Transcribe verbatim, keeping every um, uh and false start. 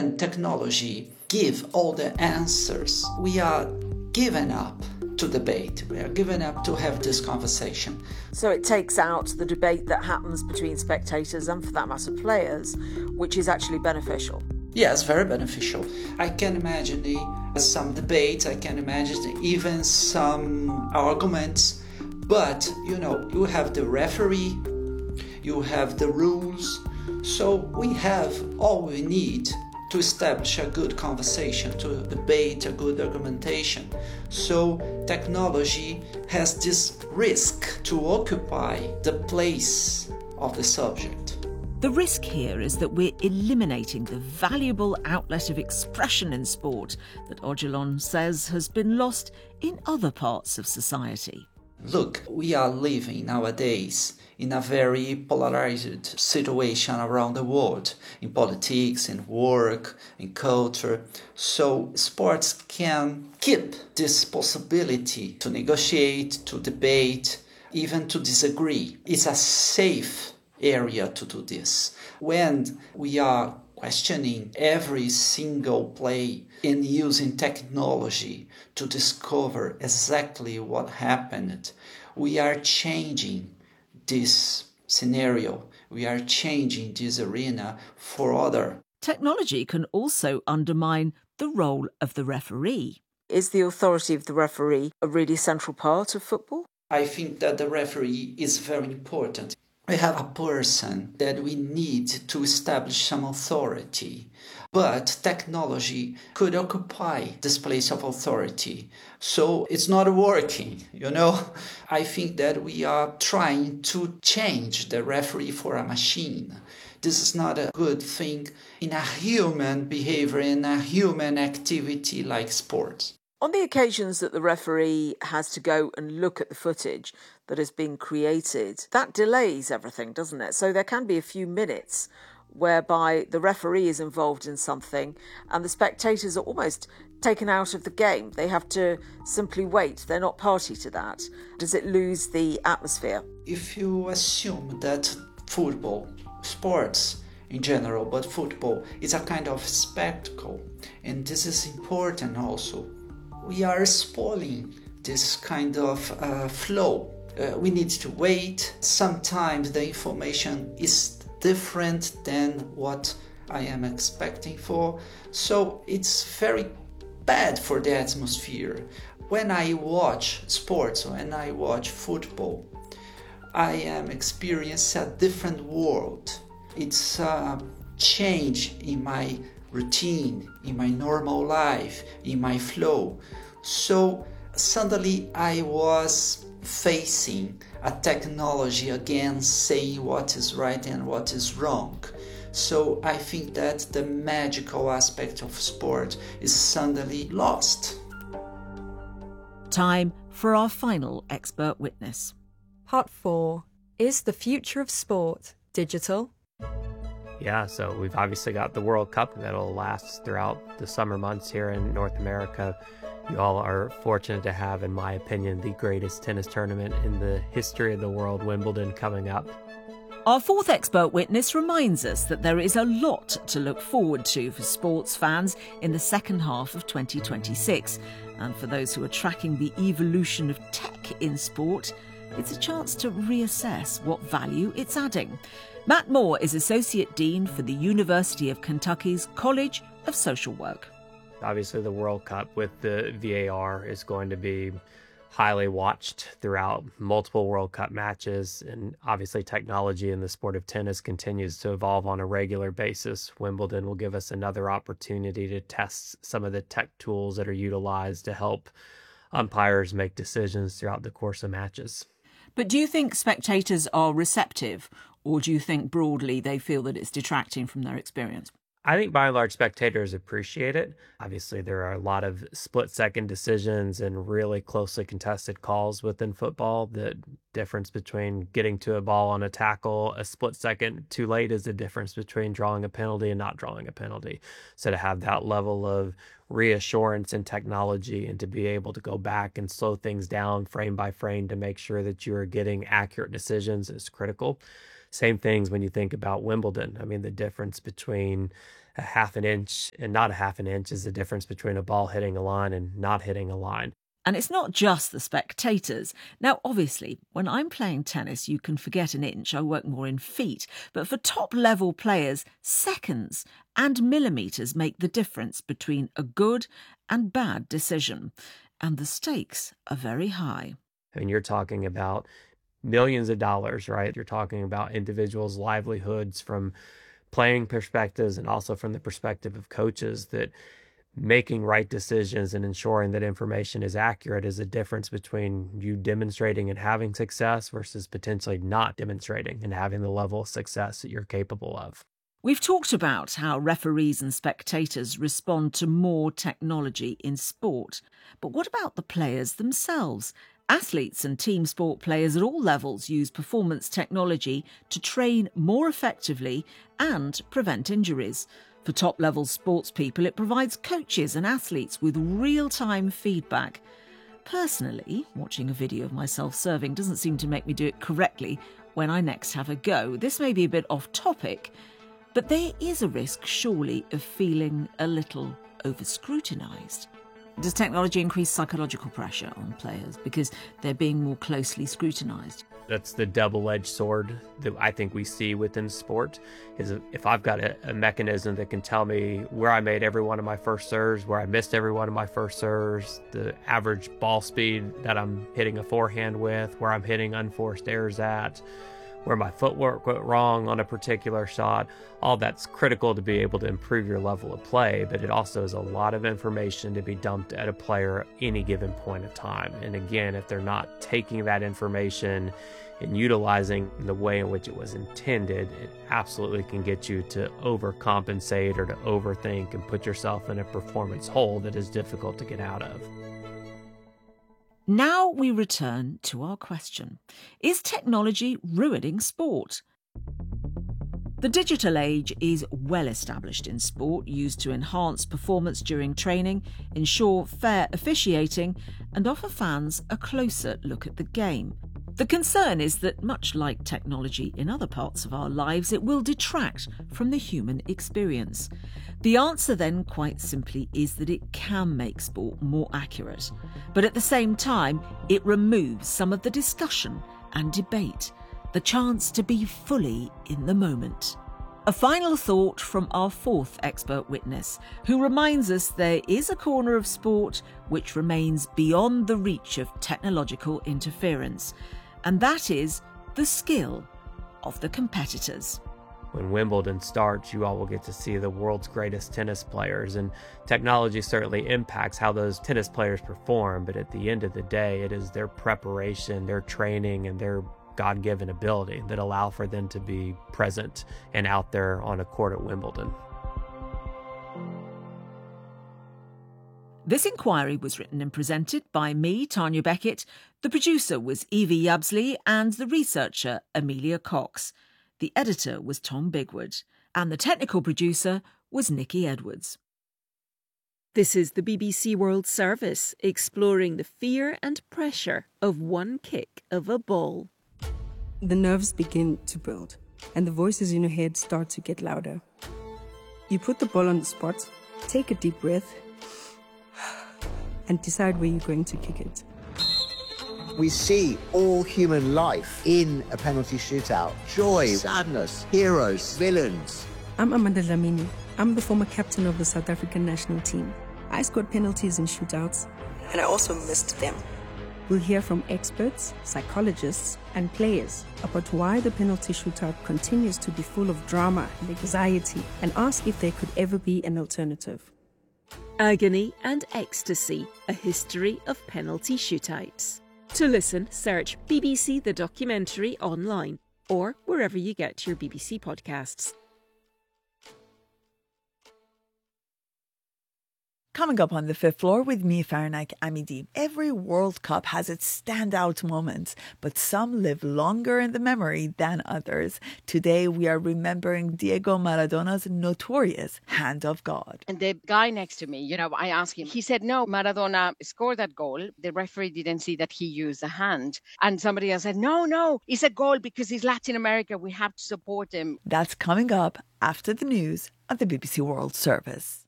when technology give all the answers, we are giving up to debate. We are giving up to have this conversation. So it takes out the debate that happens between spectators and, for that matter, players, which is actually beneficial. Yes, very beneficial. I can imagine the, some debates, I can imagine even some arguments, but, you know, you have the referee, you have the rules, so we have all we need to establish a good conversation, to debate a good argumentation. So technology has this risk to occupy the place of the subject. The risk here is that we're eliminating the valuable outlet of expression in sport that Odilon says has been lost in other parts of society. Look, we are living nowadays in a very polarized situation around the world, in politics, in work, in culture. So sports can keep this possibility to negotiate, to debate, even to disagree. It's a safe area to do this. When we are questioning every single play and using technology to discover exactly what happened, we are changing this scenario. We are changing this arena for other. Technology can also undermine the role of the referee. Is the authority of the referee a really central part of football? I think that the referee is very important. We have a person that we need to establish some authority, but technology could occupy this place of authority. So it's not working, you know? I think that we are trying to change the referee for a machine. This is not a good thing in a human behavior, in a human activity like sports. On the occasions that the referee has to go and look at the footage that has been created, that delays everything, doesn't it? So there can be a few minutes whereby the referee is involved in something and the spectators are almost taken out of the game. They have to simply wait. They're not party to that. Does it lose the atmosphere? If you assume that football, sports in general, but football is a kind of spectacle, and this is important also, we are spoiling this kind of uh, flow. Uh, we need to wait. Sometimes the information is different than what I am expecting for. So it's very bad for the atmosphere. When I watch sports, when I watch football, I am experiencing a different world. It's a change in my routine, in my normal life, in my flow. So suddenly I was facing a technology again saying what is right and what is wrong. So I think that the magical aspect of sport is suddenly lost. Time for our final expert witness. Part four. Is the future of sport digital? Yeah, so we've obviously got the World Cup that'll last throughout the summer months here in North America. You all are fortunate to have, in my opinion, the greatest tennis tournament in the history of the world, Wimbledon, coming up. Our fourth expert witness reminds us that there is a lot to look forward to for sports fans in the second half of twenty twenty-six. And for those who are tracking the evolution of tech in sport, it's a chance to reassess what value it's adding. Matt Moore is Associate Dean for the University of Kentucky's College of Social Work. Obviously, the World Cup with the V A R is going to be highly watched throughout multiple World Cup matches. And obviously, technology in the sport of tennis continues to evolve on a regular basis. Wimbledon will give us another opportunity to test some of the tech tools that are utilized to help umpires make decisions throughout the course of matches. But do you think spectators are receptive, or do you think broadly they feel that it's detracting from their experience? I think by and large spectators appreciate it. Obviously, there are a lot of split-second decisions and really closely contested calls within football. The difference between getting to a ball on a tackle a split second too late is the difference between drawing a penalty and not drawing a penalty. So to have that level of reassurance in technology and to be able to go back and slow things down frame by frame to make sure that you are getting accurate decisions is critical. Same things when you think about Wimbledon. I mean, the difference between a half an inch and not a half an inch is the difference between a ball hitting a line and not hitting a line. And it's not just the spectators. Now, obviously, when I'm playing tennis, you can forget an inch. I work more in feet. But for top-level players, seconds and millimetres make the difference between a good and bad decision. And the stakes are very high. I mean, you're talking about millions of dollars, right? You're talking about individuals' livelihoods from playing perspectives and also from the perspective of coaches, that making right decisions and ensuring that information is accurate is a difference between you demonstrating and having success versus potentially not demonstrating and having the level of success that you're capable of. We've talked about how referees and spectators respond to more technology in sport. But what about the players themselves? Athletes and team sport players at all levels use performance technology to train more effectively and prevent injuries. For top-level sports people, it provides coaches and athletes with real-time feedback. Personally, watching a video of myself serving doesn't seem to make me do it correctly when I next have a go. This may be a bit off-topic, but there is a risk, surely, of feeling a little over-scrutinised. Does technology increase psychological pressure on players because they're being more closely scrutinised? That's the double-edged sword that I think we see within sport, is if I've got a, a mechanism that can tell me where I made every one of my first serves, where I missed every one of my first serves, the average ball speed that I'm hitting a forehand with, where I'm hitting unforced errors at, where my footwork went wrong on a particular shot, all that's critical to be able to improve your level of play, but it also is a lot of information to be dumped at a player at any given point of time. And again, if they're not taking that information and utilizing the way in which it was intended, it absolutely can get you to overcompensate or to overthink and put yourself in a performance hole that is difficult to get out of. Now we return to our question. Is technology ruining sport? The digital age is well established in sport, used to enhance performance during training, ensure fair officiating, and offer fans a closer look at the game. The concern is that, much like technology in other parts of our lives, it will detract from the human experience. The answer then, quite simply, is that it can make sport more accurate. But at the same time, it removes some of the discussion and debate, the chance to be fully in the moment. A final thought from our fourth expert witness, who reminds us there is a corner of sport which remains beyond the reach of technological interference, and that is the skill of the competitors. When Wimbledon starts, you all will get to see the world's greatest tennis players, and technology certainly impacts how those tennis players perform, but at the end of the day, it is their preparation, their training, and their God-given ability that allow for them to be present and out there on a court at Wimbledon. This inquiry was written and presented by me, Tanya Beckett. The producer was Evie Yabsley and the researcher, Amelia Cox. The editor was Tom Bigwood and the technical producer was Nikki Edwards. This is the B B C World Service, exploring the fear and pressure of one kick of a ball. The nerves begin to build and the voices in your head start to get louder. You put the ball on the spot, take a deep breath, and decide where you're going to kick it. We see all human life in a penalty shootout. Joy, sadness, heroes, villains. I'm Amanda Dlamini. I'm the former captain of the South African national team. I scored penalties in shootouts, and I also missed them. We'll hear from experts, psychologists, and players about why the penalty shootout continues to be full of drama and anxiety, and ask if there could ever be an alternative. Agony and Ecstasy, a history of penalty shootouts. To listen, search B B C The Documentary online or wherever you get your B B C podcasts. Coming up on the fifth floor with me, Farnak Amidi. Every World Cup has its standout moments, but some live longer in the memory than others. Today we are remembering Diego Maradona's notorious hand of God. And the guy next to me, you know, I asked him, he said, no, Maradona scored that goal. The referee didn't see that he used a hand. And somebody else said, no, no, it's a goal because he's Latin America. We have to support him. That's coming up after the news on the B B C World Service.